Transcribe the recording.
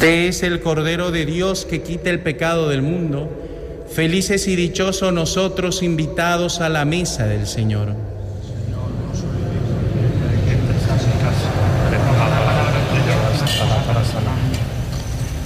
Usted es el Cordero de Dios que quita el pecado del mundo. Felices y dichosos nosotros invitados a la mesa del Señor.